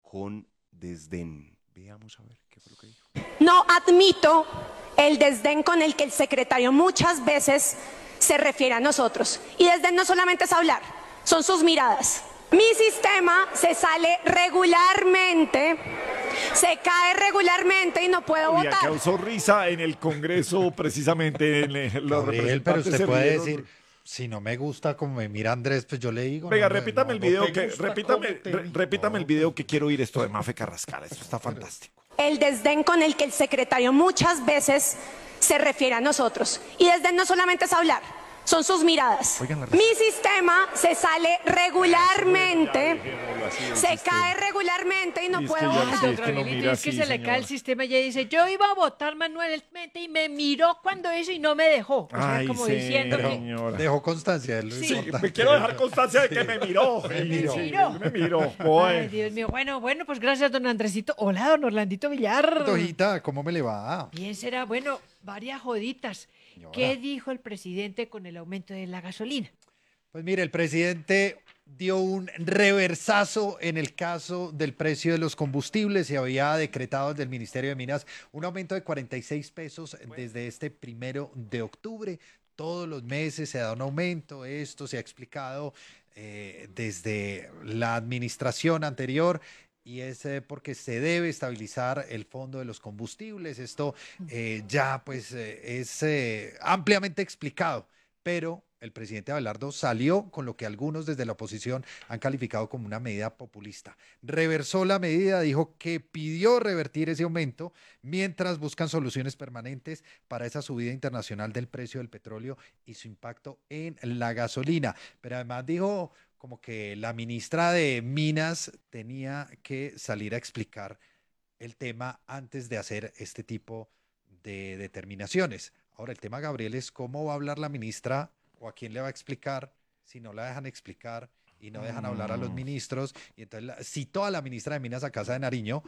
con desdén. Veamos a ver qué fue lo que dijo. No admito el desdén con el que el secretario muchas veces se refiere a nosotros. Y desdén no solamente es hablar, son sus miradas. Mi sistema se sale regularmente, se cae regularmente y no puedo Oiga, votar. causó risa en el Congreso, precisamente en los Gabriel, pero representantes. usted se puede rieron. decir, si no me gusta como me mira Andrés, pues yo le digo. Venga, no, repítame no, el no video, te gusta repítame el video que quiero oír esto de Mafe Carrascal. Esto está fantástico. El desdén con el que el secretario muchas veces se refiere a nosotros. Y desdén no solamente es hablar, son sus miradas. Oigan la Mi sistema se sale regularmente, se cae regularmente y no Es que puedo ya votar. no- es que no mira es que así, se le cae el señora. sistema y ella dice, yo iba a votar manualmente y me miró cuando hizo y no me dejó. O sea, Ay, como diciendo que... señora. Dejó constancia. Es lo Sí, importante. Me quiero dejar constancia de que me miró. Me miró. Sí, me miró. Ay, Bueno. Dios mío. Bueno, pues gracias, don Andresito. Hola, don Orlandito Villar. Tojita, ¿cómo me le va? Bien será. Bueno, varias joditas. Señora. ¿Qué dijo el presidente con el aumento de la gasolina? Pues mire, el presidente dio un reversazo en el caso del precio de los combustibles y había decretado desde el Ministerio de Minas un aumento de 46 pesos desde este 1 de octubre. Todos los meses se da un aumento, esto se ha explicado desde la administración anterior. Y es porque se debe estabilizar el fondo de los combustibles. Esto ya pues es ampliamente explicado, pero el presidente Abelardo salió con lo que algunos desde la oposición han calificado como una medida populista. Reversó la medida, dijo que pidió revertir ese aumento mientras buscan soluciones permanentes para esa subida internacional del precio del petróleo y su impacto en la gasolina. Pero además dijo como que la ministra de Minas tenía que salir a explicar el tema antes de hacer este tipo de determinaciones. Ahora, el tema, Gabriel, es cómo va a hablar la ministra o a quién le va a explicar si no la dejan explicar y no dejan hablar a los ministros. Y entonces citó a la ministra de Minas a Casa de Nariño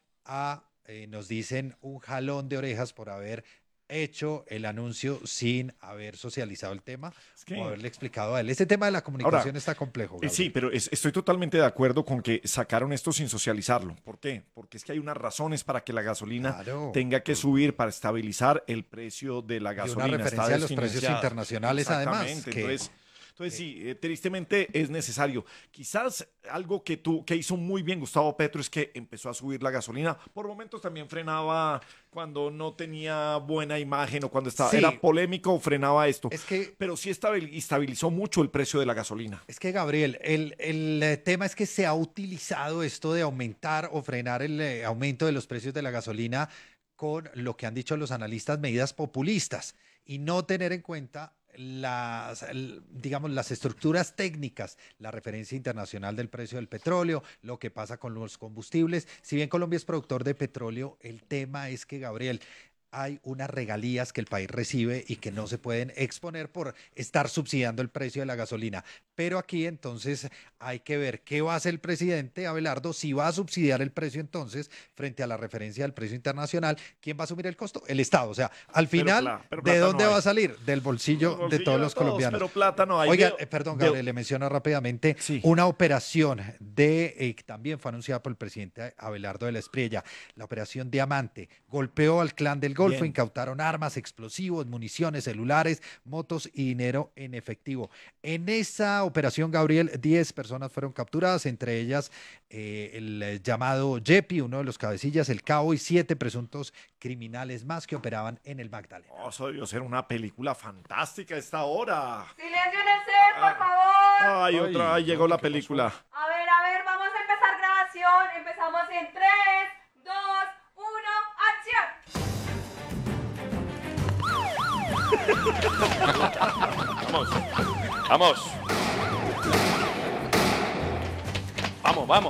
nos dicen un jalón de orejas por haber hecho el anuncio sin haber socializado el tema o haberle explicado a él. Este tema de la comunicación está complejo. Gabriel. Sí, pero estoy totalmente de acuerdo con que sacaron esto sin socializarlo. ¿Por qué? Porque es que hay unas razones para que la gasolina tenga que subir para estabilizar el precio de la gasolina. Y una referencia a los precios internacionales, además. Entonces, sí, tristemente es necesario. Quizás algo que hizo muy bien Gustavo Petro es que empezó a subir la gasolina. Por momentos también frenaba cuando no tenía buena imagen o cuando era polémico, frenaba esto. Pero sí estabilizó mucho el precio de la gasolina. Es que, Gabriel, el tema es que se ha utilizado esto de aumentar o frenar el aumento de los precios de la gasolina con lo que han dicho los analistas, medidas populistas, y no tener en cuenta las estructuras técnicas, la referencia internacional del precio del petróleo, lo que pasa con los combustibles. Si bien Colombia es productor de petróleo, el tema es que, Gabriel, hay unas regalías que el país recibe y que no se pueden exponer por estar subsidiando el precio de la gasolina. Pero aquí entonces hay que ver qué va a hacer el presidente Abelardo, si va a subsidiar el precio entonces frente a la referencia del precio internacional. ¿Quién va a asumir el costo? El Estado. O sea, al final, pero ¿de plata dónde no va hay. a salir? Del bolsillo de todos los colombianos. Pero plata no hay. Oiga, perdón, Gabriel, le menciono rápidamente una operación que también fue anunciada por el presidente Abelardo de la Espriella, la operación Diamante. Golpeó al clan del Golfo, incautaron armas, explosivos, municiones, celulares, motos y dinero en efectivo. En esa operación, Gabriel, 10 personas fueron capturadas, entre ellas el llamado Yepi, uno de los cabecillas, el Cabo, y 7 presuntos criminales más que operaban en el Magdalena. Eso debió ser una película fantástica a esta hora. Silencio en el set, por favor. Ahí llegó la película. A ver, vamos a empezar grabación. Empezamos en 3, 2, 1, acción. Vamos. Vamos.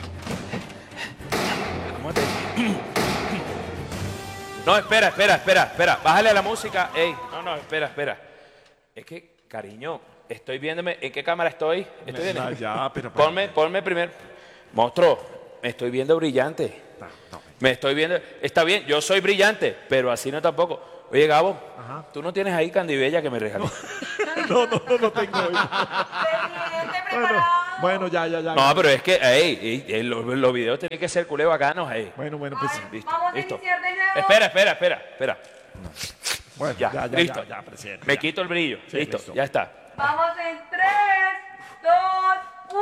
No, espera. Bájale la música. Ey, no, espera. Es que, cariño, estoy viéndome. ¿En qué cámara estoy? Ponme primero. Monstruo, me estoy viendo brillante. Me estoy viendo. Está bien, yo soy brillante, pero así no tampoco. Oye, Gabo, ¿tú no tienes ahí Candibella que me regaló? No tengo. Presidente, preparado. Bueno, ya. No, pero es que, los videos tienen que ser culé bacanos, Bueno, pues Listo, Vamos a listo. iniciar de nuevo. Espera. bueno, Ya, listo. ya, presidente. Me ya. quito el brillo. Sí, listo, listo. ya está. Vamos en 3, 2, 1,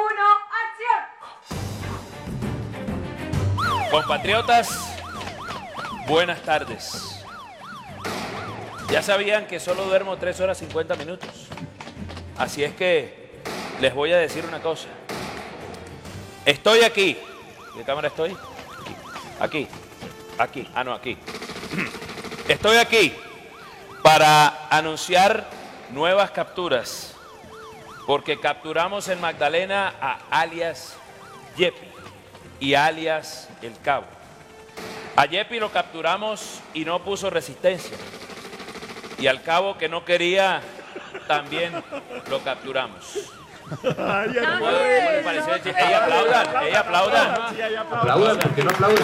acción. Compatriotas, buenas tardes. Ya sabían que solo duermo 3 horas 50 minutos. Así es que les voy a decir una cosa. Estoy aquí. ¿De cámara estoy? Aquí. Ah, no, aquí. Estoy aquí para anunciar nuevas capturas. Porque capturamos en Magdalena a alias Yepi y alias El Cabo. A Yepi lo capturamos y no puso resistencia. Y al Cabo, que no quería, también lo capturamos. ¿Cómo les pareció el chiste? Ella aplaudan. Sí, ahí Aplaudan, ¿por qué no aplauden?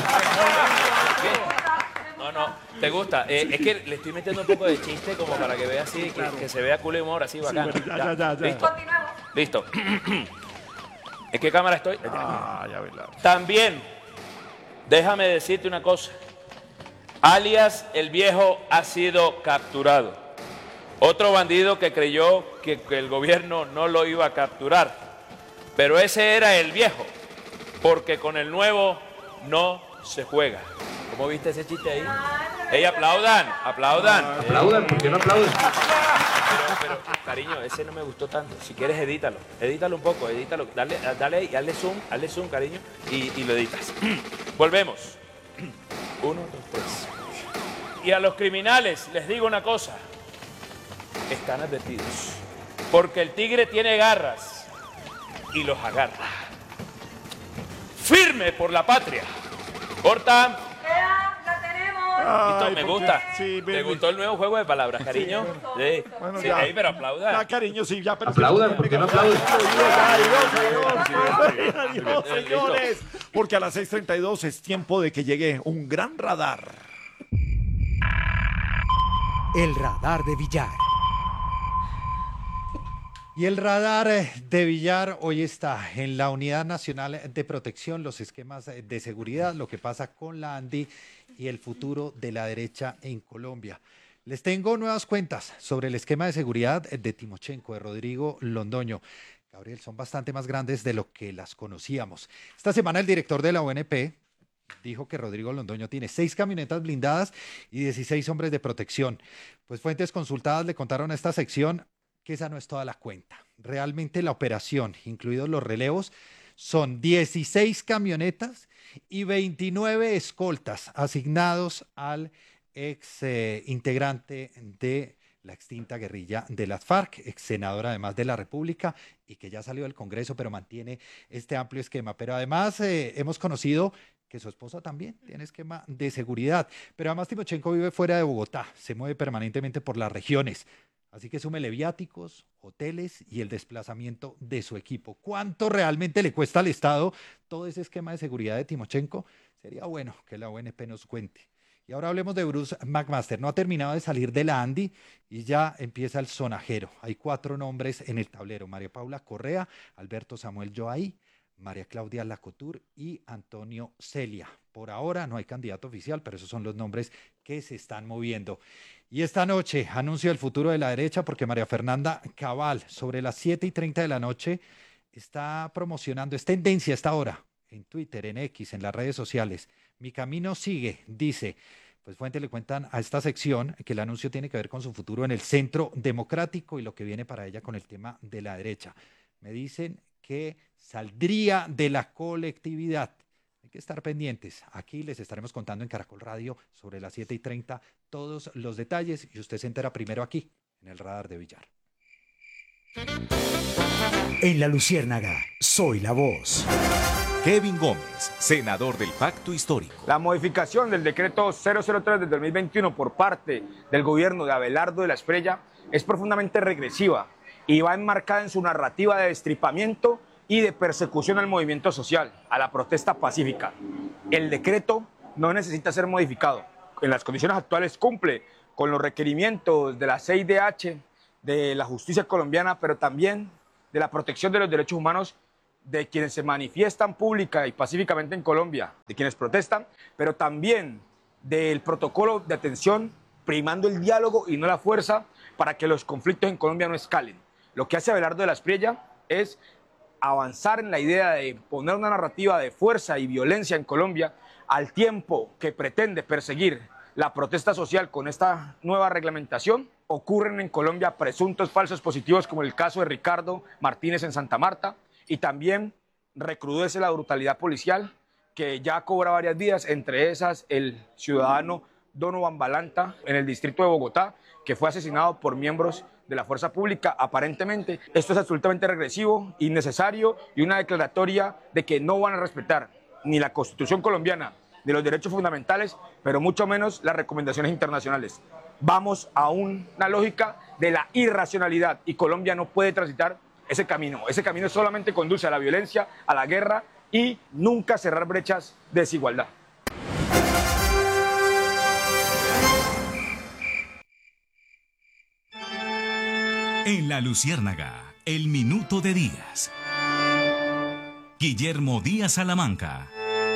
No, ¿te gusta? Es que le estoy metiendo un poco de chiste como para que vea así, que se vea culo y humor así bacano. bueno, ya. Listo. Continuemos. Listo. ¿En qué cámara estoy? Ya, ¿verdad? También, déjame decirte una cosa. Alias El Viejo ha sido capturado. Otro bandido que creyó que el gobierno no lo iba a capturar. Pero ese era El Viejo, porque con el nuevo no se juega. ¿Cómo viste ese chiste ahí? Ey, aplaudan. Aplaudan, ¿por qué no aplauden? Pero, cariño, ese no me gustó tanto. Si quieres, edítalo un poco, dale zoom, cariño, y lo editas. Volvemos. 1, 2, 3. Y a los criminales les digo una cosa. Están advertidos. Porque el tigre tiene garras y los agarra. Firme por la patria. Corta. La tenemos. Listo, me gusta. Sí, ¿Te gustó el nuevo juego de palabras, cariño? Sí. Bueno, Sí, ya. pero aplauda. Ya, cariño, sí, ya. Pero Aplaudan, ¿por qué no aplauden? Adiós, señores. Porque a las 6:32 es tiempo de que llegue un gran radar. El radar de Villar. Y el radar de Villar hoy está en la Unidad Nacional de Protección, los esquemas de seguridad, lo que pasa con la ANDI y el futuro de la derecha en Colombia. Les tengo nuevas cuentas sobre el esquema de seguridad de Timochenko, de Rodrigo Londoño. Gabriel, son bastante más grandes de lo que las conocíamos. Esta semana el director de la ONP dijo que Rodrigo Londoño tiene 6 camionetas blindadas y 16 hombres de protección. Pues fuentes consultadas le contaron a esta sección que esa no es toda la cuenta. Realmente la operación, incluidos los relevos, son 16 camionetas y 29 escoltas asignados al ex integrante de la extinta guerrilla de las FARC, ex senador además de la República y que ya salió del Congreso, pero mantiene este amplio esquema. Pero además hemos conocido que su esposa también tiene esquema de seguridad. Pero además Timochenko vive fuera de Bogotá, se mueve permanentemente por las regiones. Así que súmele viáticos, hoteles y el desplazamiento de su equipo. ¿Cuánto realmente le cuesta al Estado todo ese esquema de seguridad de Timochenko? Sería bueno que la ONP nos cuente. Y ahora hablemos de Bruce McMaster. No ha terminado de salir de la ANDI y ya empieza el sonajero. Hay 4 nombres en el tablero. María Paula Correa, Alberto Samuel Joahí, María Claudia Lacotur y Antonio Celia. Por ahora no hay candidato oficial, pero esos son los nombres que se están moviendo. Y esta noche anuncio el futuro de la derecha porque María Fernanda Cabal, sobre las 7:30 de la noche, está promocionando, es tendencia hasta ahora, en Twitter, en X, en las redes sociales. Mi camino sigue, dice. Pues fuentes le cuentan a esta sección que el anuncio tiene que ver con su futuro en el centro democrático y lo que viene para ella con el tema de la derecha. Me dicen que saldría de la colectividad. Hay que estar pendientes. Aquí les estaremos contando en Caracol Radio sobre las 7:30 todos los detalles y usted se entera primero aquí, en el radar de Villar. En La Luciérnaga, soy la voz. Kevin Gómez, senador del Pacto Histórico. La modificación del decreto 003 del 2021 por parte del gobierno de Abelardo de la Espriella es profundamente regresiva y va enmarcada en su narrativa de destripamiento y de persecución al movimiento social, a la protesta pacífica. El decreto no necesita ser modificado. En las condiciones actuales cumple con los requerimientos de la CIDH, de la justicia colombiana, pero también de la protección de los derechos humanos de quienes se manifiestan pública y pacíficamente en Colombia, de quienes protestan, pero también del protocolo de atención, primando el diálogo y no la fuerza para que los conflictos en Colombia no escalen. Lo que hace Abelardo de la Espriella es avanzar en la idea de poner una narrativa de fuerza y violencia en Colombia, al tiempo que pretende perseguir la protesta social con esta nueva reglamentación. Ocurren en Colombia presuntos falsos positivos, como el caso de Ricardo Martínez en Santa Marta, y también recrudece la brutalidad policial, que ya cobra varias vidas, entre esas el ciudadano Donovan Balanta en el distrito de Bogotá, que fue asesinado por miembros de la fuerza pública, aparentemente. Esto es absolutamente regresivo, innecesario y una declaratoria de que no van a respetar ni la Constitución colombiana, ni los derechos fundamentales, pero mucho menos las recomendaciones internacionales. Vamos a una lógica de la irracionalidad y Colombia no puede transitar ese camino. Ese camino solamente conduce a la violencia, a la guerra y nunca cerrar brechas de desigualdad. En La Luciérnaga, el minuto de Díaz. Guillermo Díaz Salamanca.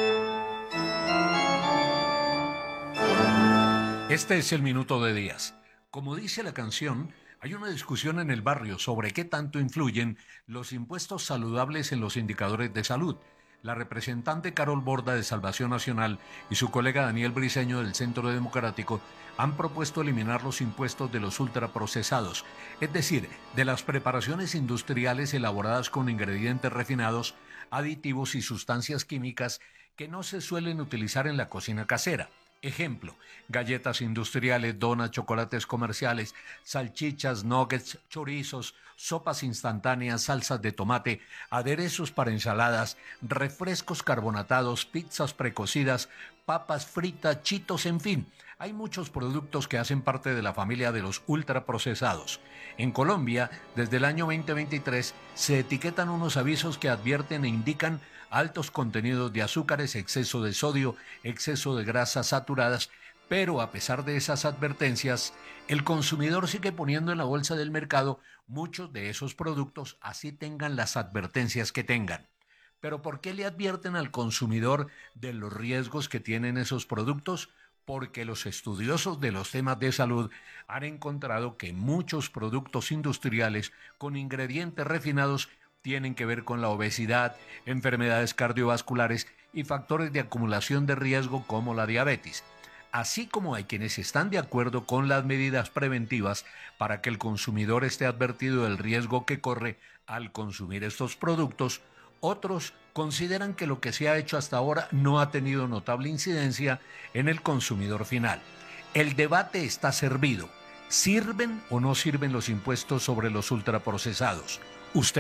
Este es el minuto de Díaz. Como dice la canción, hay una discusión en el barrio sobre qué tanto influyen los impuestos saludables en los indicadores de salud. La representante Carol Borda de Salvación Nacional y su colega Daniel Briceño del Centro Democrático han propuesto eliminar los impuestos de los ultraprocesados, es decir, de las preparaciones industriales elaboradas con ingredientes refinados, aditivos y sustancias químicas que no se suelen utilizar en la cocina casera. Ejemplo, galletas industriales, donas, chocolates comerciales, salchichas, nuggets, chorizos, sopas instantáneas, salsas de tomate, aderezos para ensaladas, refrescos carbonatados, pizzas precocidas, papas fritas, chitos, en fin. Hay muchos productos que hacen parte de la familia de los ultraprocesados. En Colombia, desde el año 2023, se etiquetan unos avisos que advierten e indican altos contenidos de azúcares, exceso de sodio, exceso de grasas saturadas, pero a pesar de esas advertencias, el consumidor sigue poniendo en la bolsa del mercado muchos de esos productos, así tengan las advertencias que tengan. ¿Pero por qué le advierten al consumidor de los riesgos que tienen esos productos? Porque los estudiosos de los temas de salud han encontrado que muchos productos industriales con ingredientes refinados tienen que ver con la obesidad, enfermedades cardiovasculares y factores de acumulación de riesgo como la diabetes. Así como hay quienes están de acuerdo con las medidas preventivas para que el consumidor esté advertido del riesgo que corre al consumir estos productos, otros consideran que lo que se ha hecho hasta ahora no ha tenido notable incidencia en el consumidor final. El debate está servido. ¿Sirven o no sirven los impuestos sobre los ultraprocesados? Usted